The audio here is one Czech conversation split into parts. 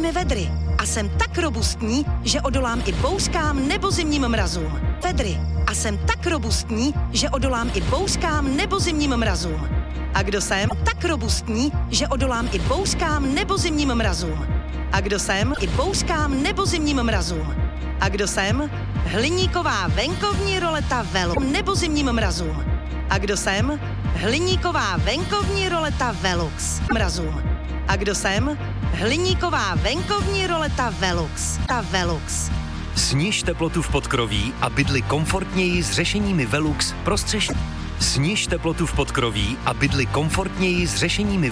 mi Vedry a jsem tak robustní, že odolám i bouřkám nebo zimním mrazům. Vedry a jsem tak robustní, že odolám i bouřkám nebo zimním mrazům. A kdo jsem? Tak robustní, že odolám i bouřkám nebo zimním mrazům. A kdo jsem? I bouřkám nebo zimním mrazům. A kdo jsem? Hliníková venkovní roleta Velux nebo zimním mrazům. A kdo jsem? Hliníková venkovní roleta Velux mrazům. A kdo jsem? Hliníková venkovní roleta Velux. Ta Velux. Sniž teplotu v podkroví a bydli komfortněji s řešeními Velux Sniž teplotu v podkroví a bydli komfortněji s řešeními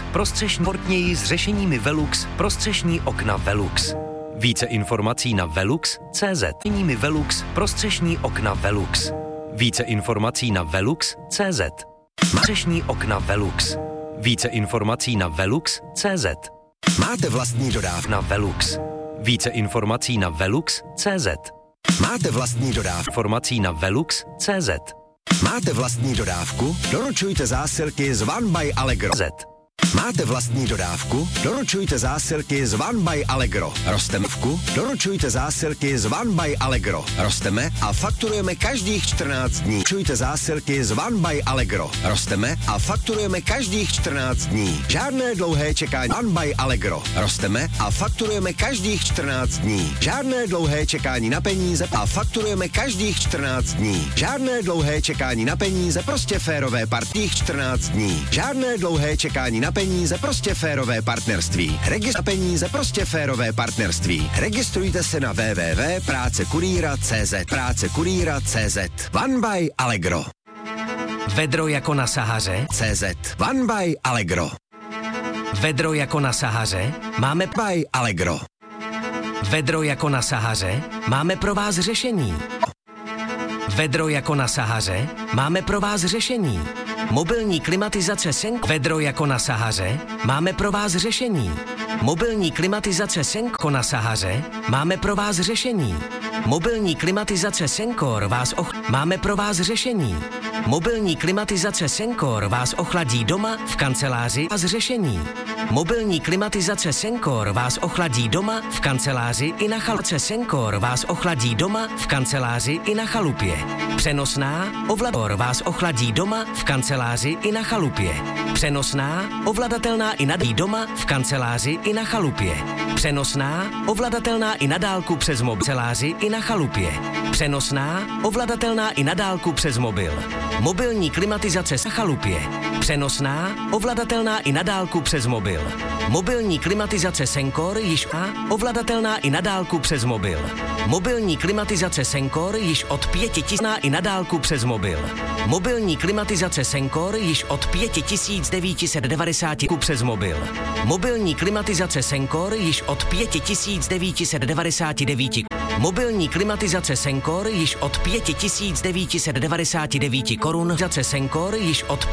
Velux prostřešní okna Velux. Více informací na velux.cz. Velux prostřešní okna Velux. Více informací na velux.cz. Prostřešní okna Velux. Více informací na velux.cz. Máte vlastní dodávku na Velux. Více informací na velux.cz. Máte vlastní dodávku. Informací na velux.cz. Máte vlastní dodávku? Doručujte zásilky z One by Allegro. Máte vlastní dodávku? Doručujte zásilky z One by Allegro. Rosteme vku? Doručujte zásilky z One by Allegro. Rosteme a fakturujeme každých 14 dní. Doručujte zásilky z One by Allegro. Rosteme a fakturujeme každých 14 dní. Žádné dlouhé čekání. One by Allegro. Rosteme a fakturujeme každých 14 dní. Žádné dlouhé čekání na peníze a fakturujeme každých 14 dní. Žádné dlouhé čekání na peníze, prostě férové partích 14 dní. Žádné dlouhé čekání na peníze, prostě férové partnerství. Peníze, prostě férové partnerství. Registrujte se na www.prácekurýra.cz. Prácekurýra.cz. One by Allegro. Vedro jako na Sahaře. CZ. One by Allegro. Vedro jako na Sahaře. Máme by Allegro. Vedro jako na Sahaře. Máme pro vás řešení. Vedro jako na Sahaře. Máme pro vás řešení. Mobilní klimatizace Senko. Vedro jako na Sahaře. Máme pro vás řešení. Mobilní klimatizace Senko na Sahaře. Máme pro vás řešení. Mobilní klimatizace Senkor vás Máme pro vás řešení. Mobilní klimatizace Senkor vás ochladí doma, v kanceláři a z řešení. Mobilní klimatizace Senkor vás ochladí doma, v kanceláři i na chalupě. Senkor vás ochladí doma, v kanceláři i na chalupě. Přenosná ovladatel vás ochladí doma, v kanceláři i na chalupě. Přenosná ovladatelná i doma, v kanceláři i na chalupě. Přenosná ovladatelná i na dálku přes mobil. Kanceláři i na chalupě. Přenosná ovladatelná i na dálku přes mobil. Mobilní klimatizace na chalupě. Přenosná ovladatelná i na dálku přes mobil. Mobilní klimatizace Senkor již ovladatelná i na dálku přes mobil. Mobilní klimatizace Senkor již od 5000 i na dálku přes mobil. Mobilní klimatizace Senkor již od 5990 přes mobil. Mobilní klimatizace Senkor již od 5999. Mobilní klimatizace Senkor již od 5999 korun. Senkor již od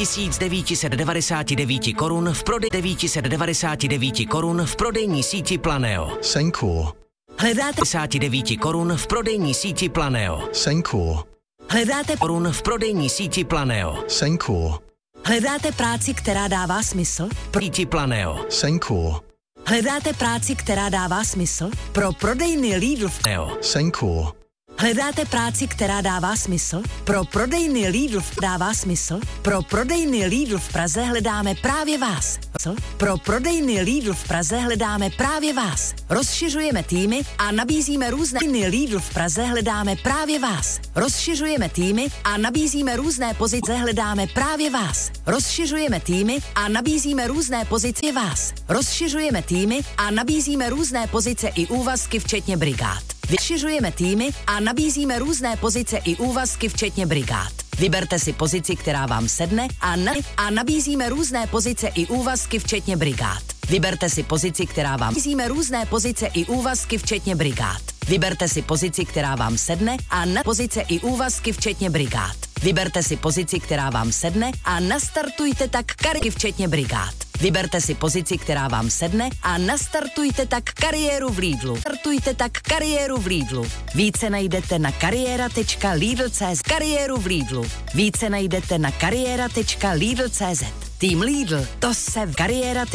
5999 korun v prodej 999 korun v prodejní síti Planeo. Senkor. Hledáte 59 korun v prodejní síti Planeo. Senkor. Hledáte korun v prodejní síti Planeo. Senkor. Hledáte práci, která dává smysl? Síti Planeo. Senkor. Hledáte práci, která dává smysl? Pro prodejny Lidl v Senkor. Hledáte práci, která dává smysl? Pro prodejny Lidl dává smysl? Pro prodejny Lidl v Praze hledáme právě vás. Pro prodejny Lidl v Praze hledáme právě vás. Rozšiřujeme týmy a nabízíme různé Lidl v Praze hledáme právě vás. Rozšiřujeme týmy a nabízíme různé pozice hledáme právě vás. Rozšiřujeme týmy a nabízíme různé pozice vás. Rozšiřujeme týmy a nabízíme různé pozice i úvazky včetně brigád. Rozšiřujeme týmy a nabízíme různé pozice i úvazky včetně brigád. Vyberte si pozici, která vám sedne a nabízíme různé pozice i úvazky včetně brigád. Vyberte si pozici, která vám nabízíme různé pozice i úvazky včetně brigád. Vyberte si pozici, která vám sedne a na pozice i úvazky včetně brigád. Vyberte si pozici, která vám sedne a nastartujte tak kariéru včetně brigád. Vyberte si pozici, která vám sedne a nastartujte tak kariéru v Lidlu. Startujte tak kariéru v Lidlu. Více najdete na kariéra.lidl.cz. Kariéru v Lidlu. Více najdete na kariéra.lidl.cz. Tým Lidl, to se kariéra.